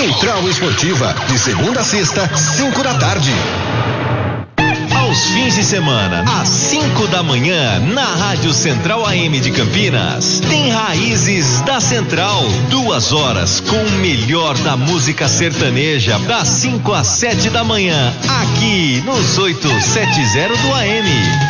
Central Esportiva, de segunda a sexta, 5 da tarde. Aos fins de semana, às 5 da manhã, na Rádio Central AM de Campinas, tem Raízes da Central. 2 horas com o melhor da música sertaneja, das 5 às 7 da manhã, aqui nos 870 do AM.